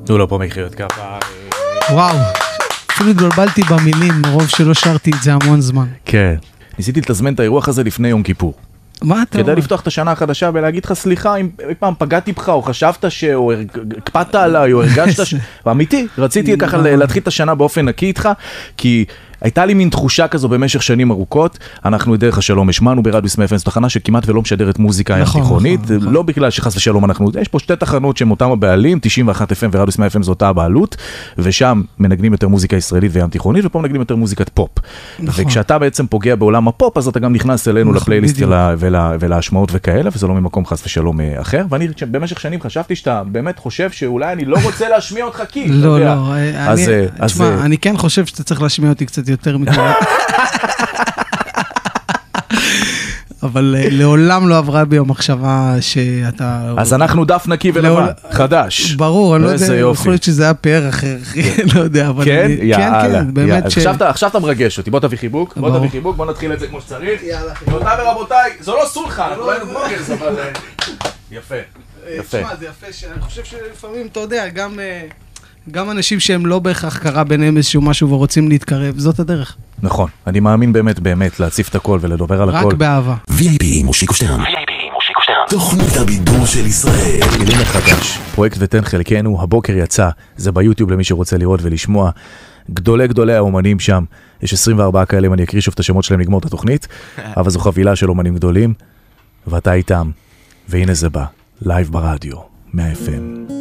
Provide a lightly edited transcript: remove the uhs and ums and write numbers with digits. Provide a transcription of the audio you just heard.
תנו לו פה מחיאות כפיים. וואו, אפילו התבלבלתי במילים, מרוב שלא שרתי את זה המון זמן. כן. ניסיתי לתזמן את האירוח הזה לפני יום כיפור. מה אתה אומר? כדי לפתוח את השנה החדשה ולהגיד לך סליחה אם פעם פגעתי בך או חשבת או הקפדת עליי או הרגשת ואמיתי, רציתי ככה להתחיל את השנה באופן נקי איתך, כי הייתה לי מין תחושה כזו במשך שנים ארוכות. אנחנו דרך השלום השמענו ברדיו FM, זו תחנה שכמעט ולא משדרת מוזיקה תיכונית, לא בגלל שחס ושלום אנחנו, יש פה שתי תחנות שהן אותם הבעלים, 91 FM ורדיו FM זו אותה הבעלות, ושם מנגנים יותר מוזיקה ישראלית וים תיכונית, ופה מנגנים יותר מוזיקת פופ. וכשאתה בעצם פוגע בעולם הפופ, אז אתה גם נכנס אלינו לפלייליסט ולהשמעות וכאלה, וזה לא ממקום חס ושלום אחר. ואני במשך שנים חשבתי שאתה באמת חושב שאולי אני לא רוצה להשמיע אותך כי, לא, אני כן חושב שאתה צריך להשמיע אותי קצת יותר מכאלה. אבל לעולם לא עברה בי המחשבה שאתה... אז אנחנו דף נקי ולבן, חדש. ברור, אני לא יודע, יכול להיות שזה היה פאר אחר, לא יודע, אבל... כן? יאללה. באמת ש... עכשיו אתה מרגש אותי, בוא תביא חיבוק, בוא נתחיל את זה כמו שצריך. רבותיי ורבותיי, זו לא סולחה, אנחנו לא היינו בלוגרס, אבל... יפה. תשמע, זה יפה, אני חושב שלפעמים, אתה יודע, גם אנשים שהם לא בהכרח קרה ביניהם איזשהו משהו ורוצים להתקרב, זאת הדרך. נכון, אני מאמין באמת להציף את הכל ולדבר על הכל. רק באהבה. VIP מושיקו שטרן. תוכנית הבידור של ישראל. מילים מחדש. פרויקט ותן חלקנו, הבוקר יצא, זה ביוטיוב למי שרוצה לראות ולשמוע. גדולי האומנים שם, יש 24 כאלה, אם אני אקריא שוב את השמות שלהם לגמור את התוכנית, אבל זו חבילה של אומנים גדולים, ואתה איתם, והנה זה בא, לייב ברדיו, 100 FM.